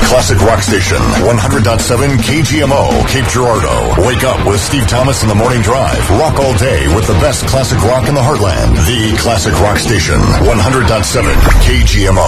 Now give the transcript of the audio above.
Classic Rock Station, 100.7 KGMO, Cape Girardeau. Wake up with Steve Thomas in the Morning Drive. Rock all day with the best classic rock in the heartland. The Classic Rock Station, 100.7 KGMO.